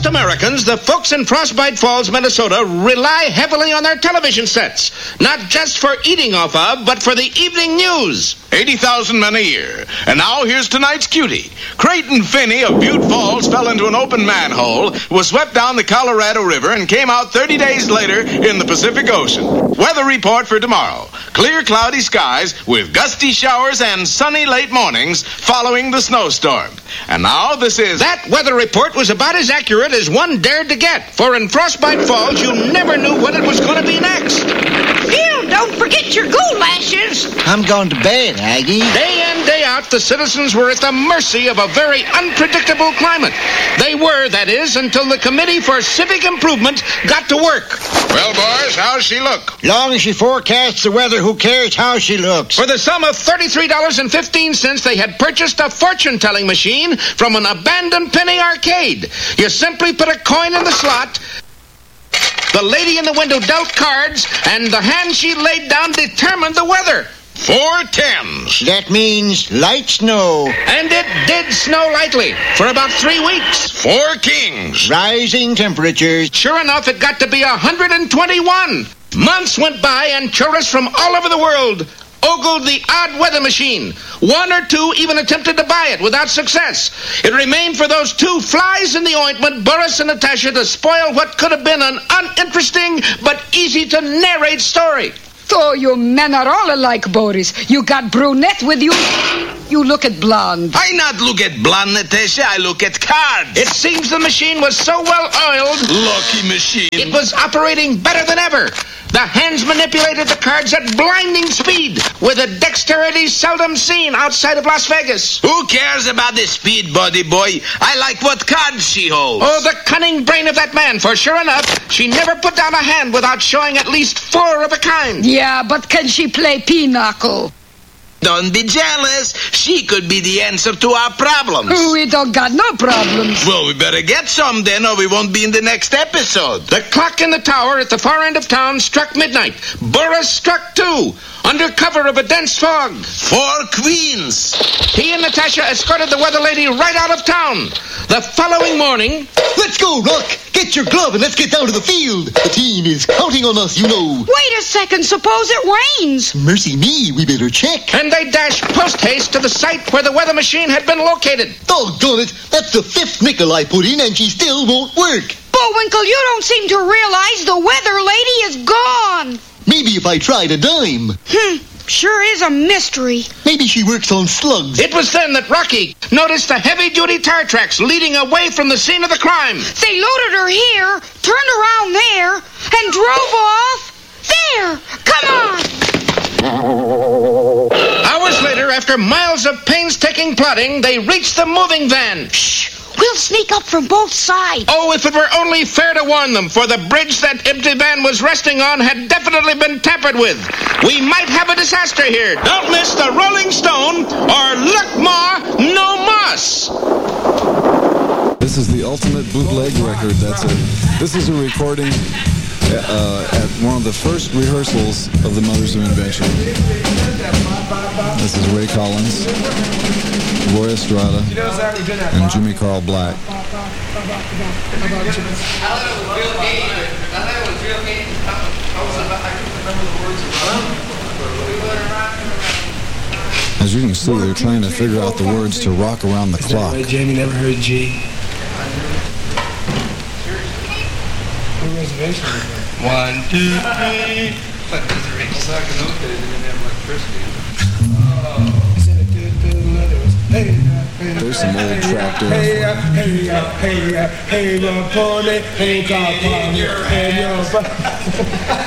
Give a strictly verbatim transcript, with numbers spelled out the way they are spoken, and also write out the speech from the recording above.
Americans, the folks in Frostbite Falls, Minnesota, rely heavily on their television sets. Not just for eating off of, but for the evening news. eighty thousand men a year. And now here's tonight's cutie. Creighton Finney of Butte Falls fell into an open manhole, was swept down the Colorado River, and came out thirty days later in the Pacific Ocean. Weather report for tomorrow. Clear, cloudy skies with gusty showers and sunny late mornings following the snowstorm. And now this is... That weather report was about as accurate as one dared to get. For in Frostbite Falls, you never knew when it was going to be next. Phil, don't forget your golashes. I'm going to bed, Aggie. Day in, day out, the citizens were at the mercy of a very unpredictable climate. They were, that is, until the Committee for Civic Improvement got to work. Well, boys, how's she look? Long as she forecasts the weather, who cares how she looks? For the sum of thirty-three dollars and fifteen cents, they had purchased a fortune-telling machine from an abandoned penny arcade. You simply put a coin in the slot, the lady in the window dealt cards, and the hand she laid down determined the weather. Four tens. That means light snow. And it did snow lightly for about three weeks. Four kings. Rising temperatures. Sure enough, it got to be one hundred twenty-one. Months went by, and tourists from all over the world ogled the odd weather machine. One or two even attempted to buy it without success. It remained for those two flies in the ointment, Boris and Natasha, to spoil what could have been an uninteresting but easy-to-narrate story. Oh, you men are all alike, Boris. You got brunette with you. You look at blonde. I not look at blonde, Natasha. I look at cards. It seems the machine was so well oiled. Lucky machine. It was operating better than ever. The hands manipulated the cards at blinding speed with a dexterity seldom seen outside of Las Vegas. Who cares about the speed, buddy boy? I like what cards she holds. Oh, the cunning brain of that man, for sure enough, she never put down a hand without showing at least four of a kind. Yeah, but can she play pinochle? Don't be jealous. She could be the answer to our problems. We don't got no problems. Well, we better get some then, or we won't be in the next episode. The clock in the tower at the far end of town struck midnight. Boris struck two, under cover of a dense fog. Four queens. He and Natasha escorted the weather lady right out of town. The following morning... Let's go, Rock. Get your glove and let's get down to the field. The team is counting on us, you know. Wait a second. Suppose it rains. Mercy me, we better check. And they dashed post-haste to the site where the weather machine had been located. Doggone it. That's the fifth nickel I put in and she still won't work. Bullwinkle, you don't seem to realize the weather lady is gone. Maybe if I tried a dime. Hmm. Sure is a mystery. Maybe she works on slugs. It was then that Rocky noticed the heavy-duty tire tracks leading away from the scene of the crime. They loaded her here, turned around there, and drove off there. Come on. Hours later, after miles of painstaking plotting, they reached the moving van. Shh. We'll sneak up from both sides. Oh, if it were only fair to warn them, for the bridge that empty van was resting on had definitely been tampered with. We might have a disaster here. Don't miss the Rolling Stone or Look Ma, No Moss. This is the ultimate bootleg record. That's a. This is a recording uh, at one of the first rehearsals of the Mothers of Invention. This is Ray Collins, Roy Estrada, and Jimmy Carl Black. As you can see, they're trying to figure out the words to Rock Around the Clock. Jamie never heard G. One, two, three. What reservation? Back in those days, they didn't have electricity. There's some old trap there. Hey, hey, hey, hey, hey, pony, hey, hey,